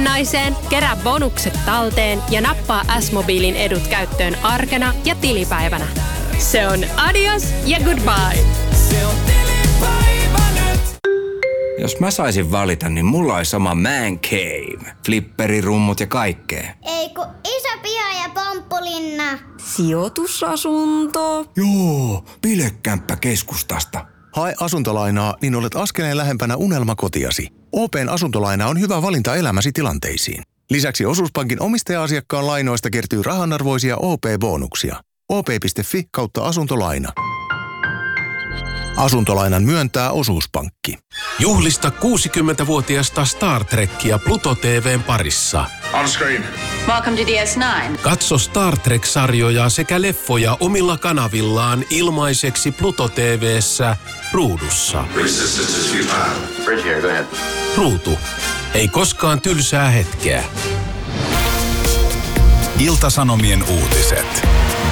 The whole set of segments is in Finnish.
valinnaiseen, kerää bonukset talteen ja nappaa S-mobiilin edut käyttöön arkena ja tilipäivänä. Se on adios ja goodbye. Se on tilipäivä nyt. Jos mä saisin valita, niin mulla olisi oma man cave. Flipperi, rummut ja kaikkea. Ei kun iso piha ja pomppulinna. Sijoitusasunto. Joo, bilekämppä keskustasta. Hae asuntolainaa, niin olet askeleen lähempänä unelmakotiasi. OP:n asuntolaina on hyvä valinta elämäsi tilanteisiin. Lisäksi Osuuspankin omistaja-asiakkaan lainoista kertyy rahanarvoisia OP-bonuksia. op.fi/asuntolaina. Asuntolainan myöntää Osuuspankki. Juhlista 60-vuotiasta Star Trekkia Pluto TV:n parissa. On screen. Welcome to DS9. Katso Star Trek-sarjoja sekä leffoja omilla kanavillaan ilmaiseksi Pluto TV:ssä ruudussa. Resistance is futile. Bridge here, go ahead. Ruutu. Ei koskaan tylsää hetkeä. Ilta-Sanomien uutiset.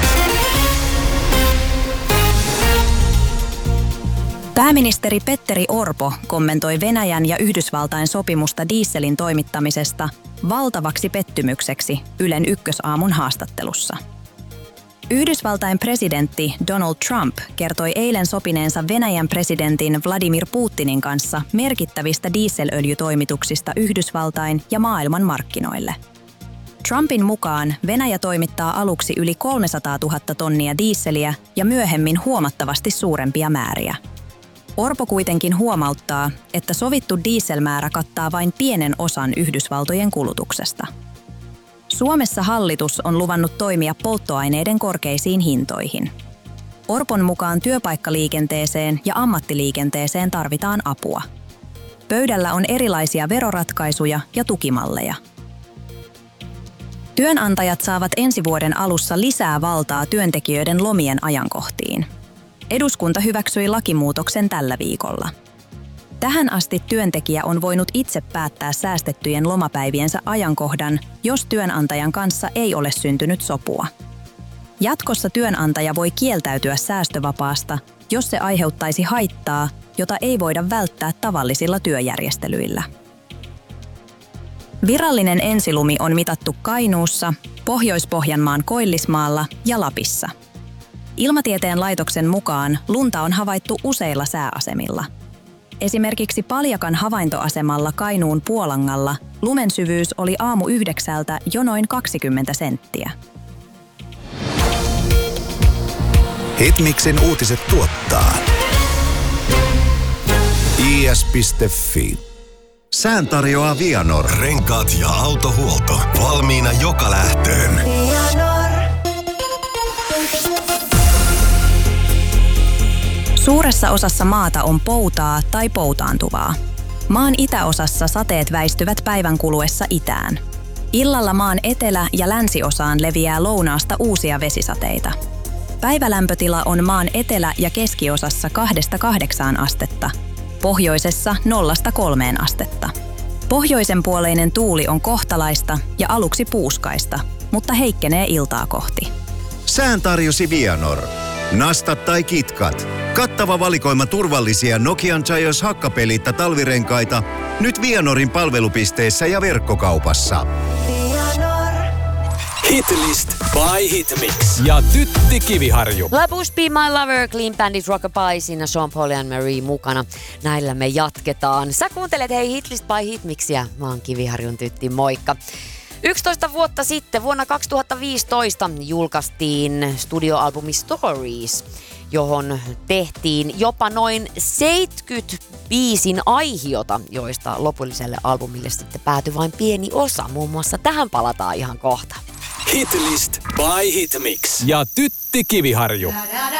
Pääministeri Petteri Orpo kommentoi Venäjän ja Yhdysvaltain sopimusta dieselin toimittamisesta valtavaksi pettymykseksi Ylen Ykkösaamun haastattelussa. Yhdysvaltain presidentti Donald Trump kertoi eilen sopineensa Venäjän presidentin Vladimir Putinin kanssa merkittävistä dieselöljytoimituksista Yhdysvaltain ja maailman markkinoille. Trumpin mukaan Venäjä toimittaa aluksi yli 300 000 tonnia dieseliä ja myöhemmin huomattavasti suurempia määriä. Orpo kuitenkin huomauttaa, että sovittu dieselmäärä kattaa vain pienen osan Yhdysvaltojen kulutuksesta. Suomessa hallitus on luvannut toimia polttoaineiden korkeisiin hintoihin. Orpon mukaan työpaikkaliikenteeseen ja ammattiliikenteeseen tarvitaan apua. Pöydällä on erilaisia veroratkaisuja ja tukimalleja. Työnantajat saavat ensi vuoden alussa lisää valtaa työntekijöiden lomien ajankohtiin. Eduskunta hyväksyi lakimuutoksen tällä viikolla. Tähän asti työntekijä on voinut itse päättää säästettyjen lomapäiviensä ajankohdan, jos työnantajan kanssa ei ole syntynyt sopua. Jatkossa työnantaja voi kieltäytyä säästövapaasta, jos se aiheuttaisi haittaa, jota ei voida välttää tavallisilla työjärjestelyillä. Virallinen ensilumi on mitattu Kainuussa, Pohjois-Pohjanmaan Koillismaalla ja Lapissa. Ilmatieteen laitoksen mukaan lunta on havaittu useilla sääasemilla. Esimerkiksi Paljakan havaintoasemalla Kainuun Puolangalla lumen syvyys oli aamu 9 jo noin 20 senttiä. Hitmixin uutiset tuottaa is.fi. Sään tarjoaa Vianor. Renkaat ja autohuolto. Valmiina joka lähtöön. Suuressa osassa maata on poutaa tai poutaantuvaa. Maan itäosassa sateet väistyvät päivän kuluessa itään. Illalla maan etelä- ja länsiosaan leviää lounaasta uusia vesisateita. Päivälämpötila on maan etelä- ja keskiosassa 2-8 astetta, pohjoisessa 0-3 astetta. Pohjoisen puoleinen tuuli on kohtalaista ja aluksi puuskaista, mutta heikkenee iltaa kohti. Sään tarjosi Vianor. Nastat tai kitkat. Kattava valikoima turvallisia Nokian Giants hakkapelitta talvirenkaita nyt Vianorin palvelupisteissä ja verkkokaupassa. Hitlist by Hitmix ja Tytti Kiviharju. La Bouche Be My Lover, Clean Bandit, Rockabye, siinä Sean Paul ja Marie mukana. Näillä me jatketaan. Sä kuuntelet hei Hitlist by Hitmixiä. Mä oon Kiviharjun Tytti, moikka. 11 vuotta sitten, vuonna 2015, julkaistiin studioalbumi Stories, johon tehtiin jopa noin 70 biisin aihiota, joista lopulliselle albumille sitten päätyi vain pieni osa. Muun muassa tähän palataan ihan kohta. Hitlist by Hitmix ja Tytti Kiviharju.